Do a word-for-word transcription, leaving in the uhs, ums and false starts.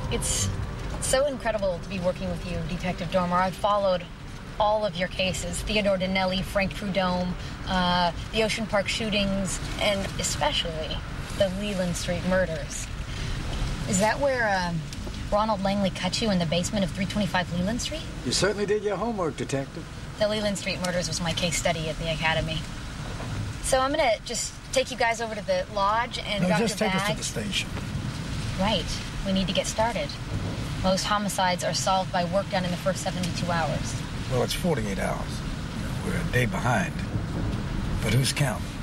It's so incredible to be working with you, Detective Dormer. I've followed all of your cases, Theodore Danelli, Frank Prudhomme, uh, the Ocean Park shootings, and especially the Leland Street murders. Is that where uh, Ronald Langley cut you in the basement of three twenty-five Leland Street? You certainly did your homework, Detective. The Leland Street murders was my case study at the academy. So I'm gonna just take you guys over to the lodge and no, drop just your take bag. us to the station. Right. We need to get started. Most homicides are solved by work done in the first seventy-two hours. Well, it's forty-eight hours. You know, we're a day behind. But who's counting?